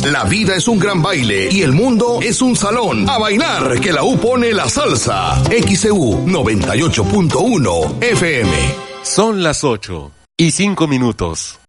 La vida es un gran baile y el mundo es un salón. A bailar, que la U pone la salsa. XEU 98.1 FM. Son las 8:05.